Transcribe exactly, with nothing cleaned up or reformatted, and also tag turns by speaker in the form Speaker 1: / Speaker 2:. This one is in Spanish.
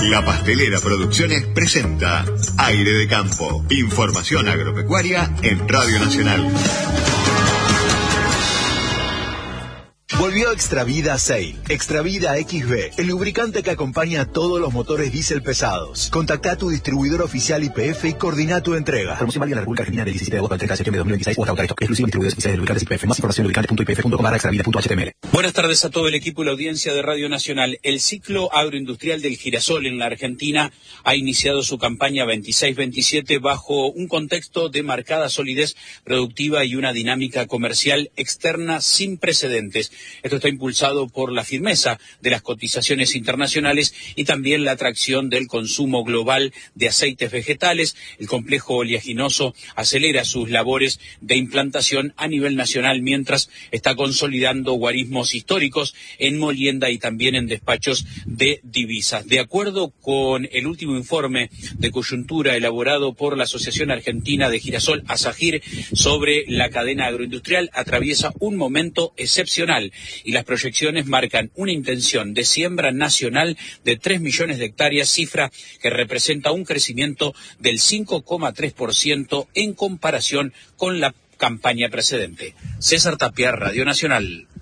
Speaker 1: La Pastelera Producciones presenta Aire de Campo. Información agropecuaria en Radio Nacional. Volvió Extravida Sail, Extravida X B, el lubricante que acompaña a todos los motores diésel pesados. Contacta a tu distribuidor oficial Y P F y coordina tu entrega.
Speaker 2: Promoción válida en la República Argentina del diecisiete de agosto al treinta de septiembre de dos mil veintiséis o hasta agotar stock. Exclusivo distribuidores oficiales de lubricantes Y P F. Más información en lubricante punto i p f punto com barra extravida punto h t m l.
Speaker 3: Buenas tardes a todo el equipo y la audiencia de Radio Nacional. El ciclo agroindustrial del girasol en la Argentina ha iniciado su campaña veintiséis veintisiete bajo un contexto de marcada solidez productiva y una dinámica comercial externa sin precedentes. Esto está impulsado por la firmeza de las cotizaciones internacionales y también la atracción del consumo global de aceites vegetales. El complejo oleaginoso acelera sus labores de implantación a nivel nacional mientras está consolidando guarismos históricos en molienda y también en despachos de divisas. De acuerdo con el último informe de coyuntura elaborado por la Asociación Argentina de Girasol, ASAGIR, sobre la cadena agroindustrial, atraviesa un momento excepcional y las proyecciones marcan una intención de siembra nacional de tres millones de hectáreas, cifra que representa un crecimiento del cinco coma tres por ciento en comparación con la campaña precedente. César Tapia, Radio Nacional.